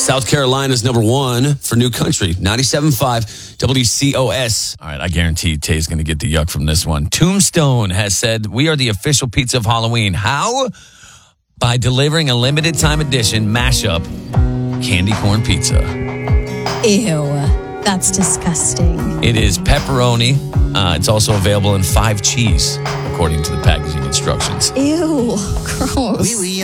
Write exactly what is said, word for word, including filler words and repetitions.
South Carolina's number one for New Country, ninety-seven point five W C O S. All right, I guarantee Tay's going to get the yuck from this one. Tombstone has said, we are the official pizza of Halloween. How? By delivering a limited time edition mashup candy corn pizza. Ew, that's disgusting. It is pepperoni. Uh, it's also available in five cheese, according to the packaging instructions. Ew, gross.